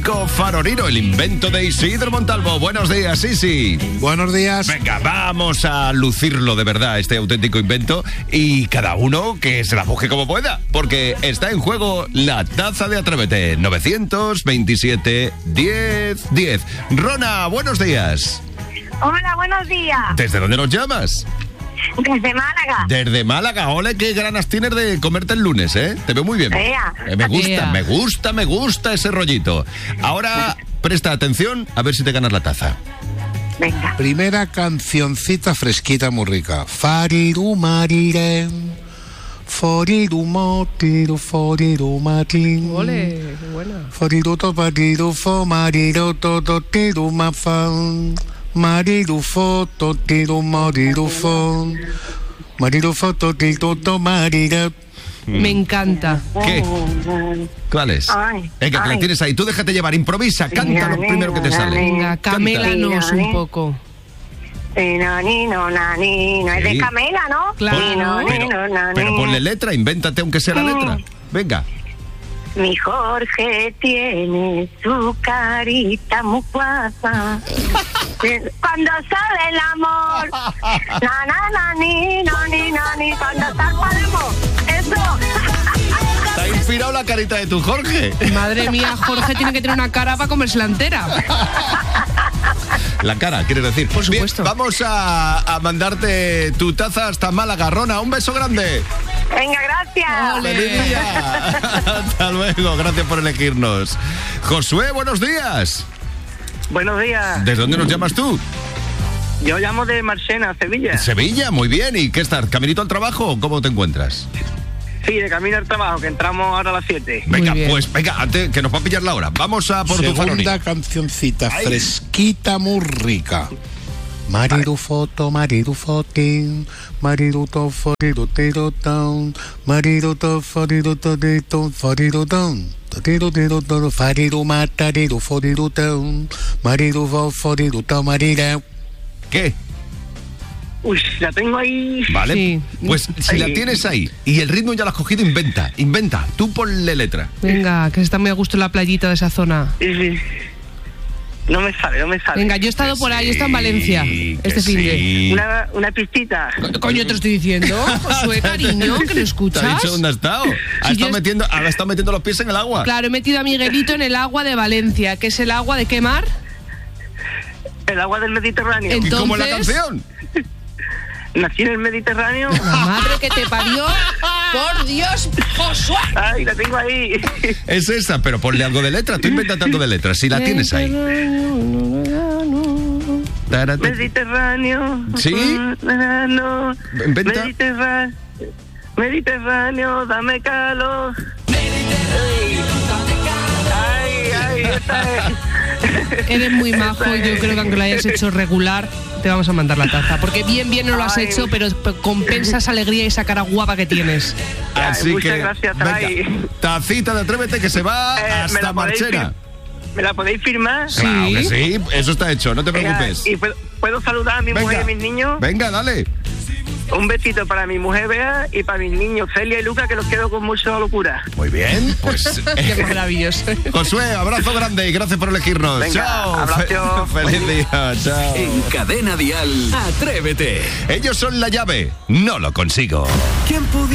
auténtico farolino, el invento de Isidro Montalvo. Buenos días, Isi. Buenos días. Venga, vamos a lucirlo de verdad, este auténtico invento, y cada uno que se la busque como pueda, porque está en juego la taza de Atrévete. 927 10 10. Rona, buenos días. Hola, buenos días. ¿Desde dónde nos llamas? Desde Málaga. Desde Málaga. Ole, qué ganas tienes de comerte el lunes, ¿eh? Te veo muy bien. Me gusta ese rollito. Ahora, presta atención a ver si te ganas la taza. Venga. Primera cancioncita fresquita muy rica. Fariru marirem, foriru motiru, foriru matin. Ole, qué buena. Foriru to pariru fo, mariru to tiru mafan. Mariru fo to tiru mariru fo. Mariru fo to tiru to mariru. Me encanta. ¿Qué? ¿Cuál es? Venga, que la tienes ahí. Tú déjate llevar, improvisa, canta lo primero que te sale. Venga, camélanos un poco. No, es de Camela, ¿no? Claro. Pero ponle letra, invéntate aunque sea la letra. Venga. Mi Jorge tiene su carita muy guapa. Cuando sale el amor. Cuando sale el amor. Eso. ¿Te ha inspirado la carita de tu Jorge? Madre mía, Jorge tiene que tener una cara para comérsela entera. La cara, ¿quieres decir? Por supuesto. Bien, vamos a mandarte tu taza hasta Málaga. Rona, un beso grande. Venga, gracias. ¡Feliz día! Hasta luego, gracias por elegirnos. Josué, buenos días. Buenos días. ¿Desde dónde nos llamas tú? Yo llamo de Marchena, Sevilla. Sevilla, muy bien. ¿Y qué estás? ¿Caminito al trabajo o cómo te encuentras? Sí, de camino al trabajo, que entramos ahora a las 7. Venga, pues venga, antes que nos va a pillar la hora. Vamos a por tu farolín. Segunda cancioncita fresquita muy rica. Mariru foto, mariru fotin, mariru to foriru tiro down, mariru to foriru todito foriru down, tiro tiro toro fariru matariru foriru down, mariru foriru to marira. ¿Qué? Uy, la tengo ahí. Vale, Sí. pues si Ahí. la tienes ahí y el ritmo ya lo has cogido, inventa. Tú ponle letra. Venga, que está muy a gusto en la playita de esa zona. Sí. No me sale. Venga, yo he estado por ahí, yo he estado en Valencia este fin de. Una pistita. Coño, te lo estoy diciendo. Josué, cariño, que lo ¿Te ha escuchas. dicho dónde has estado? Ha estado metiendo los pies en el agua. Claro, he metido a Miguelito en el agua de Valencia, que es el agua de qué mar. El agua del Mediterráneo. ¿Y cómo es la entonces- canción? Nací en el Mediterráneo. La madre que te parió. Por Dios, Josué. Ay, la tengo ahí. Es esa, pero ponle algo de letra. Tú invéntate algo de letra, si la tienes ahí. Mediterráneo. ¿Sí? No. Inventa. Mediterráneo, dame calor. Ay, esta es. Eres muy majo y yo creo que aunque lo hayas hecho regular, te vamos a mandar la taza. Porque bien no lo has hecho, pero compensa esa alegría y esa cara guapa que tienes. Así muchas que, gracias, venga, Tray. tacita de Atrévete que se va ¿me hasta la podéis Marchena. ¿Me la podéis firmar? Sí. Claro que sí, eso está hecho, no te Venga, preocupes. ¿y puedo saludar a mi mujer y a mis niños? Venga, dale. Un besito para mi mujer Bea y para mis niños Celia y Luca, que los quiero con mucha locura. Muy bien, pues Qué maravilloso. Josué, abrazo grande y gracias por elegirnos. Venga, Chao. abrazo. Feliz día. Chao. En Cadena Dial, Atrévete. Ellos son la llave. No lo consigo. ¿Quién pudiera